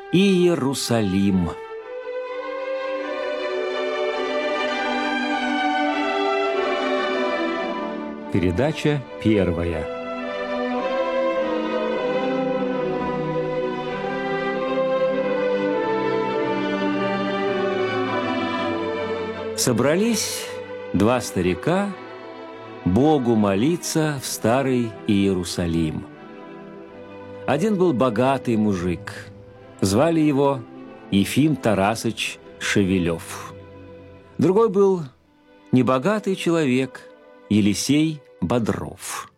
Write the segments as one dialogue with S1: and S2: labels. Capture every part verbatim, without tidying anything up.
S1: Иерусалим. Передача первая. Собрались два старика Богу молиться в старый Иерусалим. Один был богатый мужик. Звали его Ефим Тарасыч Шевелев. Другой был небогатый человек Елисей Бодров.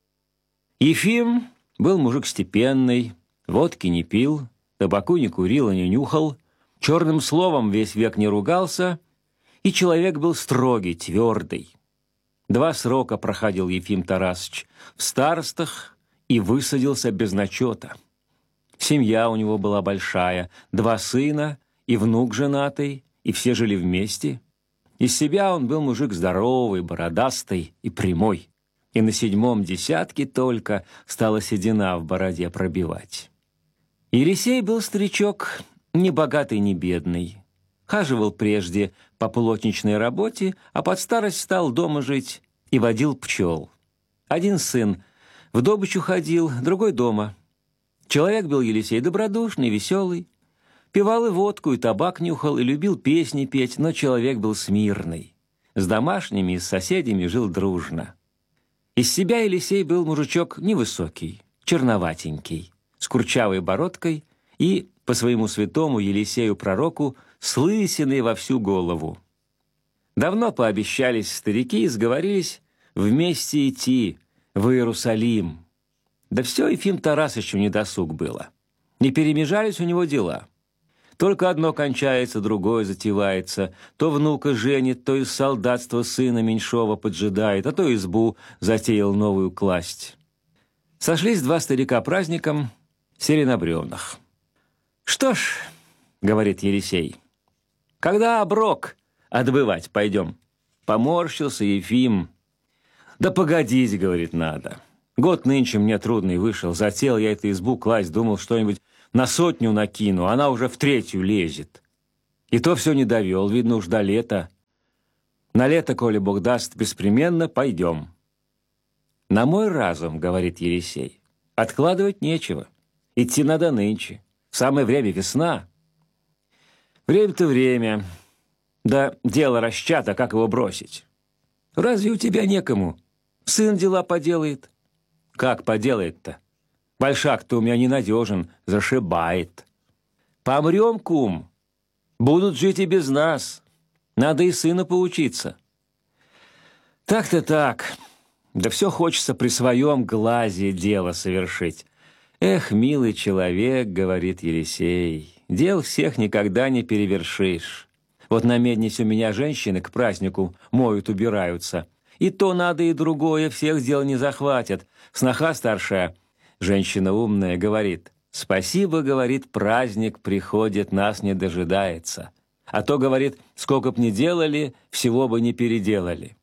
S1: Ефим был мужик степенный, водки не пил, табаку не курил и не нюхал, черным словом весь век не ругался, и человек был строгий, твердый. Два срока проходил Ефим Тарасыч в старостах и высадился без начета. Семья у него была большая, два сына и внук женатый, и все жили вместе. Из себя он был мужик здоровый, бородастый и прямой. И на седьмом десятке только стала седина в бороде пробивать. Елисей был старичок, ни богатый, ни бедный. Хаживал прежде по плотничной работе, а под старость стал дома жить и водил пчел. Один сын в добычу ходил, другой дома. Человек был Елисей добродушный, веселый. Пивал и водку, и табак нюхал, и любил песни петь, но человек был смирный. С домашними и с соседями жил дружно. Из себя Елисей был мужичок невысокий, черноватенький, с курчавой бородкой и, по своему святому Елисею-пророку, с лысиной во всю голову. Давно пообещались старики и сговорились вместе идти в Иерусалим. Да все Ефим Тарасычу недосуг было. Не перемежались у него дела. Только одно кончается, другое затевается. То внука женит, то из солдатства сына меньшого поджидает, а то избу затеял новую класть. Сошлись два старика праздником, сели на бревнах. «Что ж, — говорит Елисей, — когда оброк отбывать пойдем?» Поморщился Ефим. «Да погодить, — говорит, — надо. Год нынче мне трудный вышел, затеял я эту избу класть, думал, что-нибудь на сотню накину, она уже в третью лезет. И то все не довел, видно уж до лета. На лето, коли Бог даст, беспременно пойдем». «На мой разум, — говорит Елисей, — откладывать нечего. Идти надо нынче. Самое время весна». «Время-то время. Да дело расчато, как его бросить? Разве у тебя некому? Сын дела поделает». «Как поделает-то? Большак-то у меня ненадежен, зашибает. Помрем, кум. Будут жить и без нас. Надо и сына поучиться». «Так-то так. Да все хочется при своем глазе дело совершить. Эх, милый человек, — говорит Елисей, — дел всех никогда не перевершишь. Вот на Меднице у меня женщины к празднику моют, убираются. И то надо, и другое, всех дел не захватят. Сноха старшая, женщина умная, говорит: «Спасибо, — говорит, — праздник приходит, нас не дожидается. А то, — говорит, — сколько б ни делали, всего бы не переделали».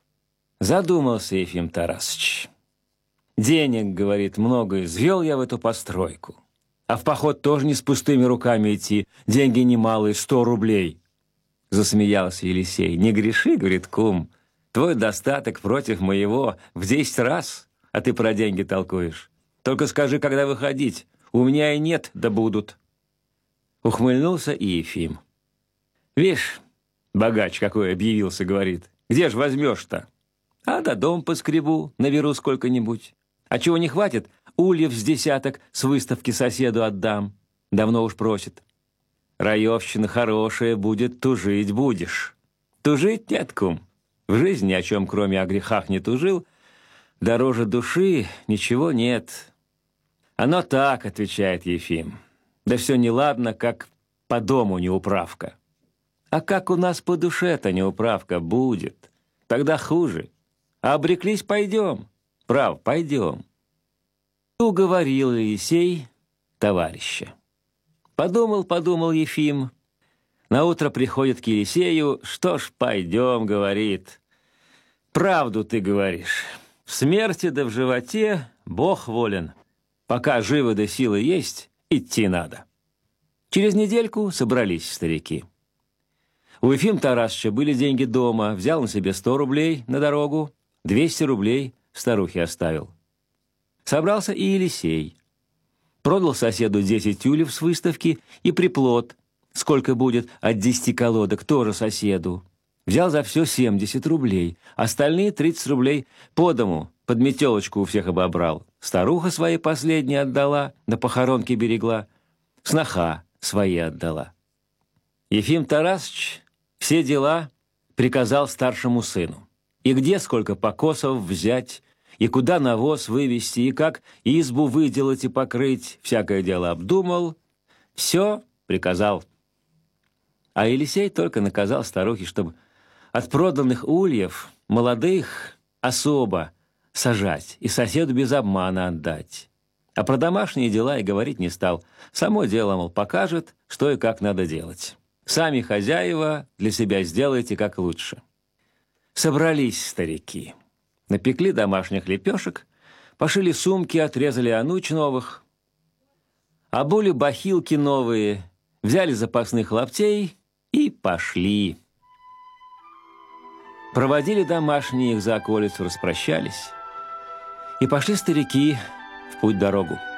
S1: Задумался Ефим Тарасыч. «Денег, — говорит, — много извел я в эту постройку. А в поход тоже не с пустыми руками идти, деньги немалые, сто рублей». Засмеялся Елисей. «Не греши, — говорит, — кум. Твой достаток против моего в десять раз, а ты про деньги толкуешь. Только скажи, когда выходить. У меня и нет, да будут». Ухмыльнулся и Ефим. «Вишь, богач какой объявился, — говорит, — где ж возьмешь-то? А да дом поскребу, наберу сколько-нибудь. А чего не хватит, ульев с десяток с выставки соседу отдам. Давно уж просит. Раевщина хорошая будет, тужить будешь». «Тужить нет, кум. В жизни ни о чем, кроме о грехах, не тужил. Дороже души ничего нет». «Оно так, — отвечает Ефим. — Да все неладно, как по дому неуправка. А как у нас по душе-то неуправка будет, тогда хуже. А обреклись — пойдем. Прав, пойдем». Уговорил Елисей товарища. Подумал, подумал Ефим. Наутро приходит к Елисею: «Что ж, пойдем, — говорит, — правду ты говоришь. В смерти да в животе Бог волен. Пока живы да силы есть, идти надо». Через недельку собрались старики. У Ефима Тарасовича были деньги дома, взял он себе сто рублей на дорогу, двести рублей старухе оставил. Собрался и Елисей. Продал соседу десять тюлев с выставки и приплод, сколько будет от десяти колодок, тоже соседу. Взял за все семьдесят рублей, остальные тридцать рублей по дому, под метелочку у всех обобрал. Старуха свои последние отдала, на похоронке берегла, сноха свои отдала. Ефим Тарасович все дела приказал старшему сыну. И где сколько покосов взять, и куда навоз вывести, и как избу выделать и покрыть, всякое дело обдумал, все приказал. А Елисей только наказал старухе, чтобы от проданных ульев молодых особо сажать и соседу без обмана отдать. А про домашние дела и говорить не стал. Само дело, мол, покажет, что и как надо делать. Сами хозяева для себя сделайте как лучше. Собрались старики. Напекли домашних лепешек, пошили сумки, отрезали ануч новых, обули бахилки новые, взяли запасных лаптей и пошли. Проводили домашние их за околицу, распрощались. И пошли старики в путь-дорогу.